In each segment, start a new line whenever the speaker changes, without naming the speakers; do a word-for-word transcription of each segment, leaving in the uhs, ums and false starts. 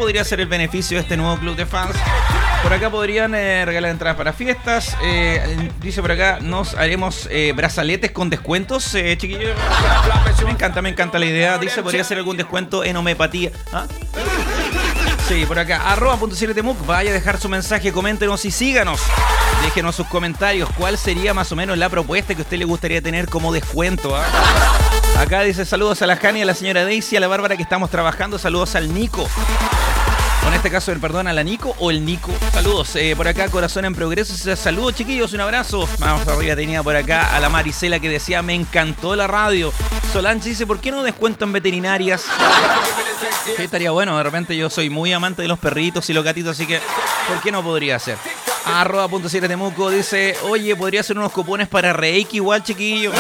podría ser el beneficio de este nuevo club de fans? Por acá podrían eh, regalar entradas para fiestas. Eh, dice por acá, nos haremos eh, brazaletes con descuentos, eh, chiquillos. Me encanta, me encanta la idea. Dice, podría ser algún descuento en homeopatía. ¿Ah? Sí, por acá, arroba punto siete temuc. Vaya a dejar su mensaje, coméntenos y síganos. Déjenos sus comentarios. ¿Cuál sería más o menos la propuesta que a usted le gustaría tener como descuento? ¿Ah? Acá dice, saludos a la Jani, a la señora Daisy, a la Bárbara que estamos trabajando. Saludos al Nico. En este caso, el perdón a la Nico o el Nico. Saludos. Eh, por acá, Corazón en Progreso. Saludos, chiquillos. Un abrazo. Vamos arriba. Tenía por acá a la Marisela que decía, me encantó la radio. Solange dice, ¿por qué no descuento en veterinarias? Sí, estaría bueno. De repente yo soy muy amante de los perritos y los gatitos, así que ¿por qué no podría ser? Arroba punto siete temuco dice, oye, podría ser unos cupones para Reiki igual, chiquillos.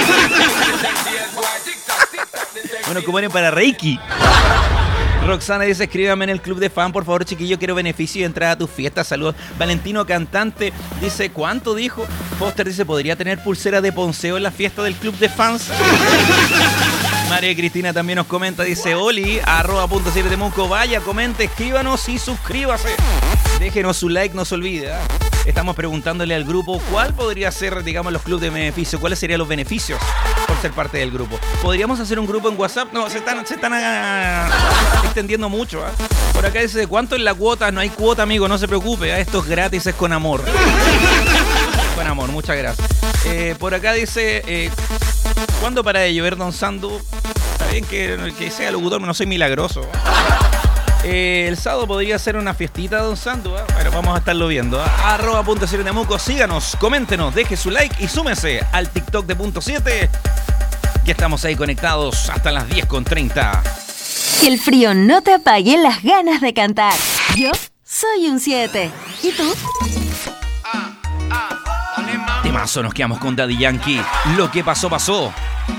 Unos cupones para Reiki. Roxana dice, escríbame en el club de fan, por favor, chiquillo, quiero beneficio y entrada a tus fiestas. Saludos. Valentino Cantante dice, ¿cuánto dijo? Foster dice, ¿podría tener pulsera de ponceo en la fiesta del club de fans? María Cristina también nos comenta, dice, Oli, arroba punto siete temuco, vaya, comente, escríbanos y suscríbase. Déjenos su like, no se olvide. ¿eh? Estamos preguntándole al grupo cuál podría ser, digamos, los clubes de beneficio, cuáles serían los beneficios por ser parte del grupo. ¿Podríamos hacer un grupo en WhatsApp? No, se están, se están uh, extendiendo mucho. ¿eh? Por acá dice, ¿cuánto es la cuota? No hay cuota, amigo, no se preocupe. ¿eh? Esto es gratis, es con amor. Con amor, muchas gracias. Eh, por acá dice, eh, ¿cuándo para de llover, don Sandu? Está bien que, que sea locutor, no soy milagroso. Eh, el sábado podría ser una fiestita, don Sandu, ¿eh? Pero vamos a estarlo viendo. ¿eh? Arroba punto siete temuco, síganos, coméntenos, deje su like y súmese al TikTok de punto siete. Ya estamos ahí conectados hasta las diez con treinta.
Que el frío no te apague las ganas de cantar. Yo soy un siete. ¿Y tú?
Temazo, nos quedamos con Daddy Yankee. Lo que pasó, pasó.